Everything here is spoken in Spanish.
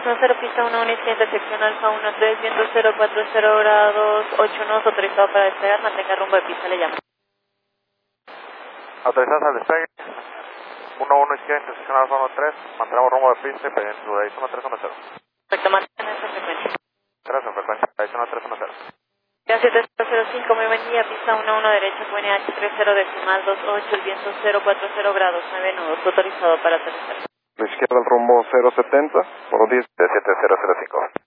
No 0, pista 1, incidente, sección alfa 13, viento 040 grados 8 nodos, autorizado para despegar, mantenga rumbo de pista, le llamo. Autorizados al despegue, 11 izquierda, intersección alfa 13, mantenemos rumbo de pista y pendiente de Horizon 310. Perfecto, mantenga esa frecuencia. 3 en frecuencia, Horizon 310. Ya 7005, muy buen día, pista 11 derecha, QNH 30 decimal 28, el viento 040 grados 9 nudos, autorizado para aterrizar. La izquierda al rumbo 070, por 10 7005.